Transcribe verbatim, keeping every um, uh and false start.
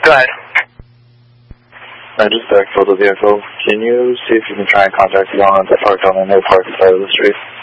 Go ahead. I just backfilled the vehicle. Can you see if you can try and contact the owner that parked on the no parking side of the street?